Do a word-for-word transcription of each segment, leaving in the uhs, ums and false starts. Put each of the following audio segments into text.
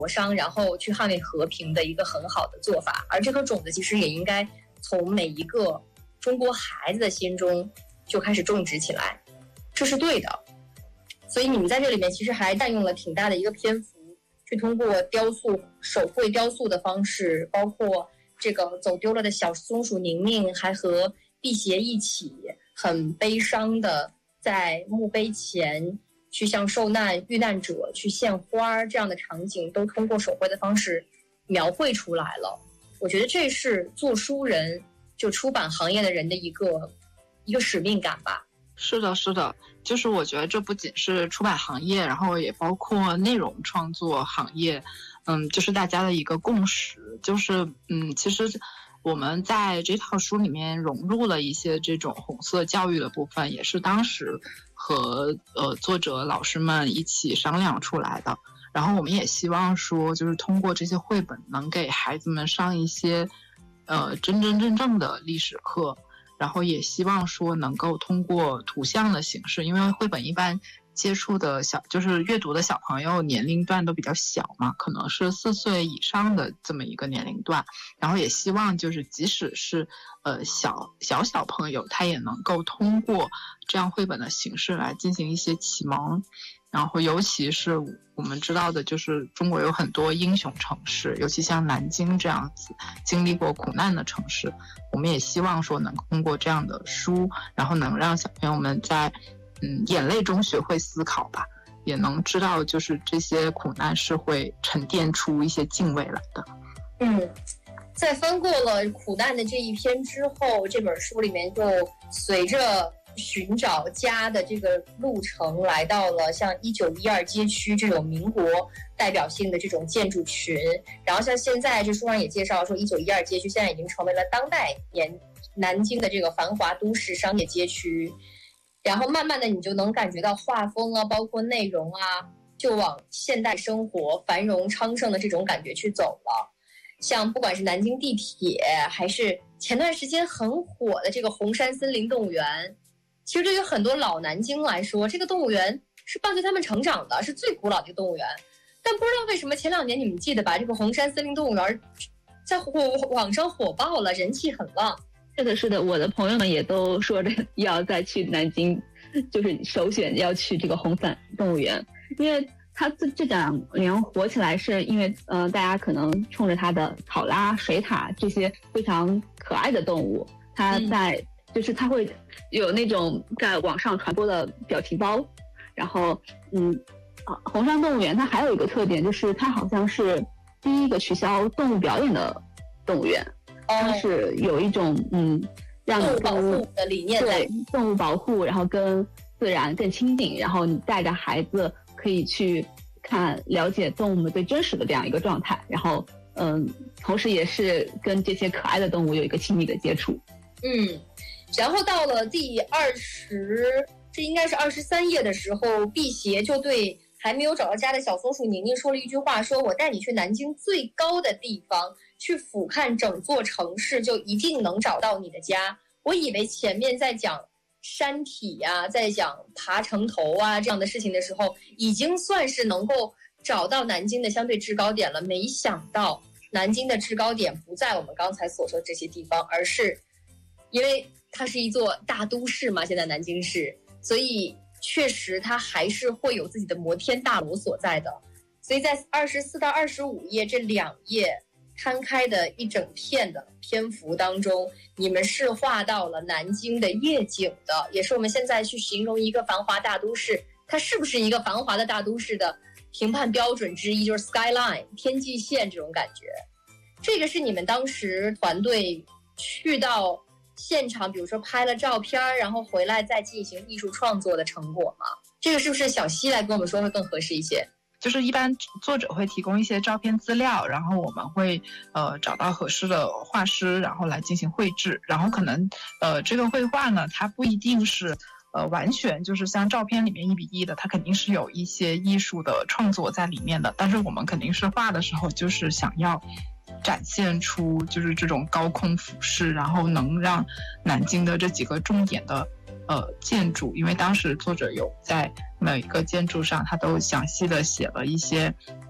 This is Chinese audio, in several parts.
国殇，然后去捍卫和平的一个很好的做法。而这颗种子其实也应该从每一个中国孩子的心中就开始种植起来，这是对的。所以你们在这里面其实还占用了挺大的一个篇幅，去通过雕塑、手绘雕塑的方式，包括这个走丢了的小松鼠宁宁，还和辟邪一起很悲伤的在墓碑前去向受难遇难者去献花，这样的场景都通过手绘的方式描绘出来了。我觉得这是做书人，就出版行业的人的一个一个使命感吧。 是的，是的，就是我觉得这不仅是出版行业，然后也包括内容创作行业，嗯，就是大家的一个共识，就是嗯，其实我们在这套书里面融入了一些这种红色教育的部分，也是当时和呃作者老师们一起商量出来的。然后我们也希望说，就是通过这些绘本，能给孩子们上一些呃真真正正的历史课。然后也希望说能够通过图像的形式，因为绘本一般接触的小就是阅读的小朋友年龄段都比较小嘛，可能是四岁以上的这么一个年龄段，然后也希望就是即使是呃小小小朋友，他也能够通过这样绘本的形式来进行一些启蒙。然后尤其是我们知道的，就是中国有很多英雄城市，尤其像南京这样子经历过苦难的城市，我们也希望说能通过这样的书，然后能让小朋友们在嗯眼泪中学会思考吧，也能知道就是这些苦难是会沉淀出一些敬畏来的。 嗯，在翻过了苦难的这一篇之后，这本书里面就随着寻找家的这个路程来到了像一九一二街区这种民国代表性的这种建筑群，然后像现在这书上也介绍说一九一二街区现在已经成为了当代年南京的这个繁华都市商业街区，然后慢慢的你就能感觉到画风啊包括内容啊就往现代生活繁荣昌盛的这种感觉去走了。像不管是南京地铁还是前段时间很火的这个红山森林动物园，其实对于很多老南京来说，这个动物园是伴随他们成长的，是最古老的一个动物园。但不知道为什么前两年你们记得吧，这个红山森林动物园在网上火爆了，人气很旺。 是的，是的，我的朋友们也都说着要再去南京，就是首选要去这个红山动物园，因为它这这两年火起来，是因为呃大家可能冲着它的考拉、水獭这些非常可爱的动物，它在、嗯、就是它会有那种在网上传播的表情包，然后嗯啊红山动物园它还有一个特点，就是它好像是第一个取消动物表演的动物园，它是有一种嗯让动物保护的理念在， 对动物保护，然后跟自然更亲近，然后你带着孩子可以去看了解动物们最真实的这样一个状态，然后嗯，同时也是跟这些可爱的动物有一个亲密的接触。 嗯，然后到了第二十，这应该是二十三页的时候，辟邪就对还没有找到家的小松鼠宁宁说了一句话，说我带你去南京最高的地方，去俯瞰整座城市，就一定能找到你的家。我以为前面在讲山体呀、啊，在讲爬城头啊这样的事情的时候，已经算是能够找到南京的相对制高点了。没想到南京的制高点不在我们刚才所说的这些地方，而是因为它是一座大都市嘛，现在南京市，所以确实它还是会有自己的摩天大楼所在的。所以在二十四到二十五页这两页摊开的一整片的篇幅当中，你们是画到了南京的夜景的，也是我们现在去形容一个繁华大都市它是不是一个繁华的大都市的评判标准之一，就是 skyline 天际线这种感觉。这个是你们当时团队去到现场，比如说拍了照片，然后回来再进行艺术创作的成果吗？这个是不是小西来跟我们说会更合适一些？ 就是一般作者会提供一些照片资料，然后我们会呃找到合适的画师，然后来进行绘制。然后可能呃这个绘画呢，它不一定是呃完全就是像照片里面一比一的，它肯定是有一些艺术的创作在里面的。但是我们肯定是画的时候，就是想要展现出就是这种高空俯视，然后能让南京的这几个重点的呃建筑，因为当时作者有在每个建筑上他都详细的写了一些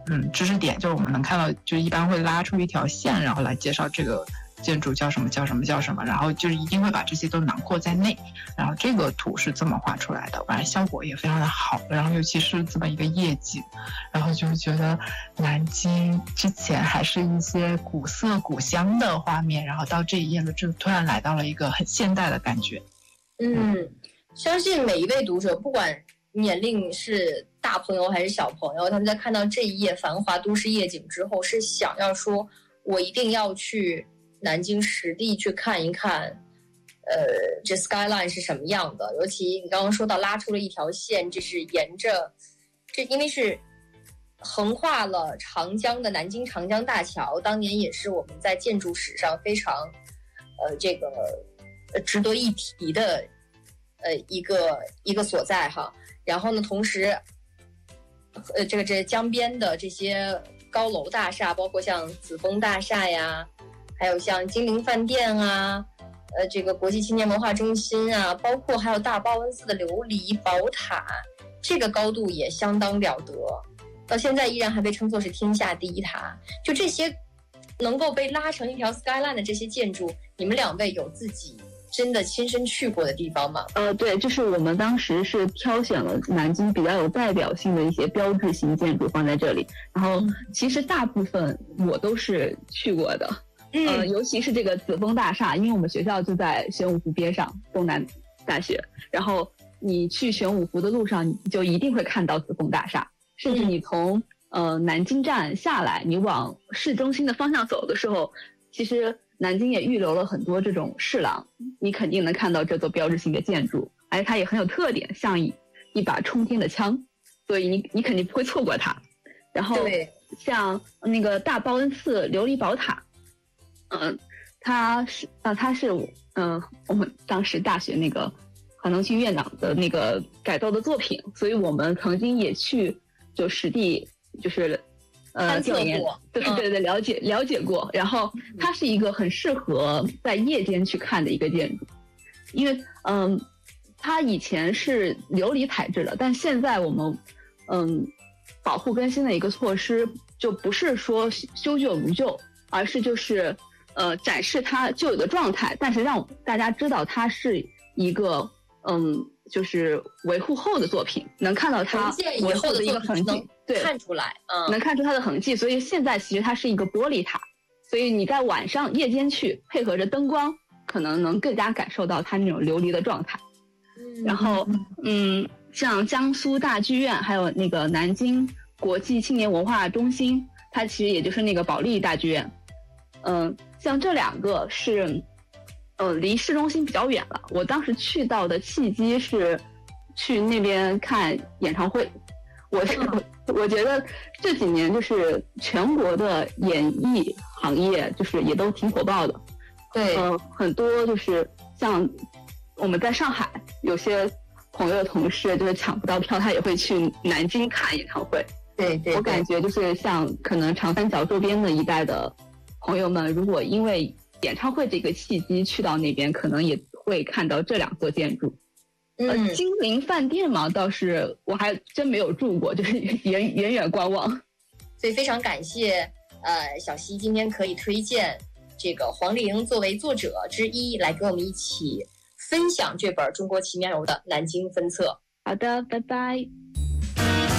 嗯知识点，就是我们能看到，就一般会拉出一条线，然后来介绍这个建筑叫什么叫什么叫什么，然后就是一定会把这些都囊括在内。然后这个图是这么画出来的，反正效果也非常的好。然后尤其是这么一个夜景，然后就觉得南京之前还是一些古色古香的画面，然后到这一页呢，就突然来到了一个很现代的感觉。 嗯，相信每一位读者，不管年龄是大朋友还是小朋友，他们在看到这一页繁华都市夜景之后，是想要说我一定要去南京实地去看一看，呃，这 skyline 是什么样的。尤其你刚刚说到拉出了一条线，这是沿着，这因为是横跨了长江的南京长江大桥，当年也是我们在建筑史上非常，呃，这个呃值得一提的，呃，一个一个所在哈。然后呢，同时，呃，这个这江边的这些高楼大厦，包括像紫峰大厦呀。还有像金陵饭店啊，呃，这个国际青年文化中心啊，包括还有大报恩寺的琉璃宝塔，这个高度也相当了得，到现在依然还被称作是天下第一塔。就这些能够被拉成一条 skyline 的这些建筑，你们两位有自己真的亲身去过的地方吗？ 呃，对，就是我们当时是挑选了南京比较有代表性的一些标志性建筑放在这里，然后其实大部分我都是去过的。呃，尤其是这个紫峰大厦，因为我们学校就在玄武湖边上，东南大学。然后你去玄武湖的路上，你就一定会看到紫峰大厦。甚至你从呃南京站下来，你往市中心的方向走的时候，其实南京也预留了很多这种市廊，你肯定能看到这座标志性的建筑，而且它也很有特点，像一一把冲天的枪，所以你你肯定不会错过它。然后像那个大报恩寺琉璃宝塔。嗯，他是啊，他是嗯、呃，我们当时大学那个华农区院长的那个改造的作品，所以我们曾经也去就实地就是呃调研，对对对，了解了解过。然后它是一个很适合在夜间去看的一个建筑，因为嗯，它以前是琉璃材质的，但现在我们嗯保护更新的一个措施，就不是说修旧如旧，而是就是呃展示它旧有的状态，但是让大家知道它是一个嗯就是维护后的作品，能看到它维护的一个痕迹，对， 看出来，嗯， 能看出它的痕迹。所以现在其实它是一个玻璃塔，所以你在晚上夜间去，配合着灯光，可能能更加感受到它那种琉璃的状态。嗯、然后嗯，像江苏大剧院，还有那个南京国际青年文化中心，它其实也就是那个保利大剧院。嗯，像这两个是。呃，离市中心比较远了。我当时去到的契机是去那边看演唱会。我是我觉得这几年就是全国的演艺行业就是也都挺火爆的。 对， 呃，很多就是像我们在上海有些朋友同事就是抢不到票，他也会去南京看演唱会。 对 对, 对， 我感觉就是像可能长三角周边的一带的朋友们，如果因为演唱会这个契机去到那边，可能也会看到这两座建筑。 嗯， 呃，金陵饭店嘛，倒是我还真没有住过，就是远远远观望。 所以非常感谢呃小溪今天可以推荐这个黄丽颖作为作者之一来跟我们一起分享这本《中国奇妙游》的南京分册。 好的，拜拜。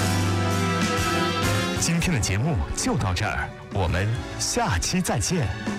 今天的节目就到这儿，我们下期再见。